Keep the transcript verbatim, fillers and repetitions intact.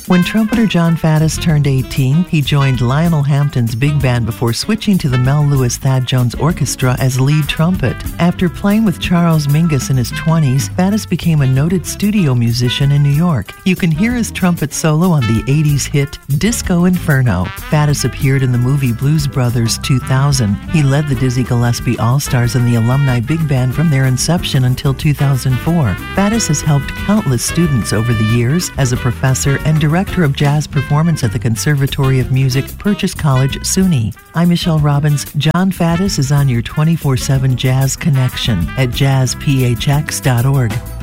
When trumpeter John Faddis turned eighteen, he joined Lionel Hampton's big band before switching to the Mel Lewis Thad Jones Orchestra as lead trumpet. After playing with Charles Mingus in his twenties, Faddis became a noted studio musician in New York. You can hear his trumpet solo on the eighties hit Disco Inferno. Faddis appeared in the movie Blues Brothers two thousand. He led the Dizzy Gillespie All-Stars and the alumni big band from their inception until two thousand four. Faddis has helped countless students over the years as a professor and director Director of Jazz Performance at the Conservatory of Music, Purchase College, SUNY. I'm Michelle Robbins. John Faddis is on your twenty-four seven Jazz Connection at jazz p h x dot org.